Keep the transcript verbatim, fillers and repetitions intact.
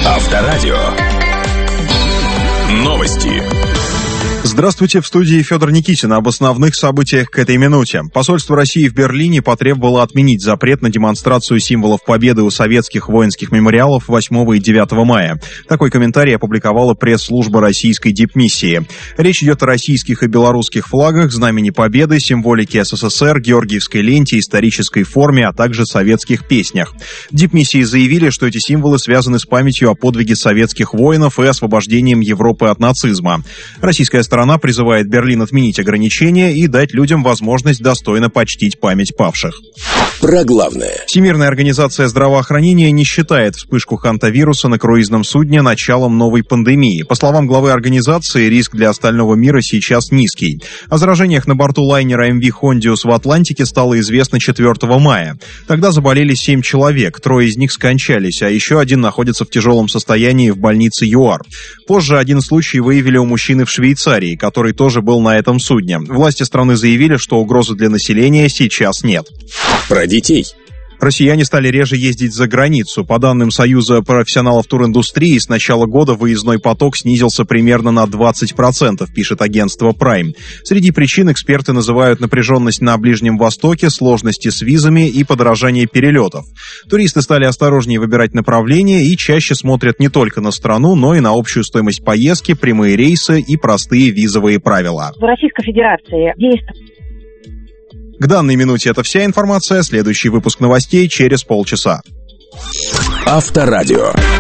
Авторадио. Новости. Здравствуйте, в студии Федор Никитин. Об основных событиях к этой минуте. Посольство России в Берлине потребовало отменить запрет на демонстрацию символов победы у советских воинских мемориалов восьмого и девятого мая. Такой комментарий опубликовала пресс-служба российской дипмиссии. Речь идет о российских и белорусских флагах, знамени победы, символике СССР, георгиевской ленте, исторической форме, а также советских песнях. В дипмиссии заявили, что эти символы связаны с памятью о подвиге советских воинов и освобождением Европы от нацизма. Российская сторона призывает Берлин отменить ограничения и дать людям возможность достойно почтить память павших. Про главное. Всемирная организация здравоохранения не считает вспышку хантавируса на круизном судне началом новой пандемии. По словам главы организации, риск для остального мира сейчас низкий. О заражениях на борту лайнера эм ви Hondius в Атлантике стало известно четвёртого мая. Тогда заболели семь человек, трое из них скончались, а еще один находится в тяжелом состоянии в больнице ЮАР. Позже один случай выявили у мужчины в Швейцарии, который тоже был на этом судне. Власти страны заявили, что угрозы для населения сейчас нет. Про детей. Россияне стали реже ездить за границу. По данным Союза профессионалов туриндустрии, с начала года выездной поток снизился примерно на двадцать процентов, пишет агентство Prime. Среди причин эксперты называют напряженность на Ближнем Востоке, сложности с визами и подорожание перелетов. Туристы стали осторожнее выбирать направления и чаще смотрят не только на страну, но и на общую стоимость поездки, прямые рейсы и простые визовые правила. В Российской Федерации действует. К данной минуте это вся информация. Следующий выпуск новостей через полчаса. Авторадио.